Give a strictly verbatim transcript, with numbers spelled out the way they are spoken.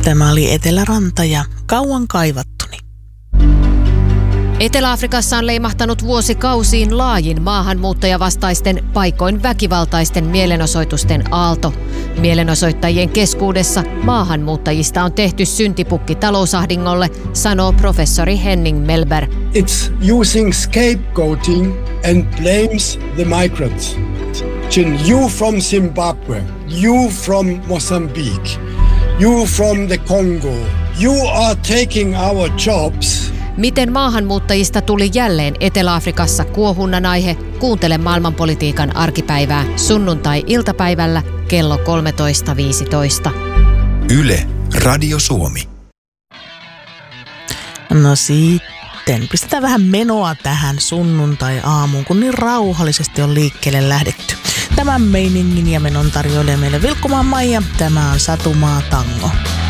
Tämä oli Eteläranta ja Kauan kaivattuni. Etelä-Afrikassa on leimahtanut vuosikausiin laajin maahanmuuttajavastaisten, paikoin väkivaltaisten mielenosoitusten aalto. Mielenosoittajien keskuudessa maahanmuuttajista on tehty syntipukki talousahdingolle, sanoo professori Henning Melberg. It's using scapegoating and blames the migrants. You from Zimbabwe, you from Mozambique, you from the Congo, you are taking our jobs. Miten maahanmuuttajista tuli jälleen Etelä-Afrikassa kuohunnan aihe? Kuuntele maailmanpolitiikan arkipäivää sunnuntai-iltapäivällä kello kolmetoista viisitoista. Yle, Radio Suomi. No sitten, pistetään vähän menoa tähän sunnuntai-aamuun, kun niin rauhallisesti on liikkeelle lähdetty. Tämän meiningin ja menon tarjoilee meille Vilkkumaan Maija. Tämä on Satumaa Tango.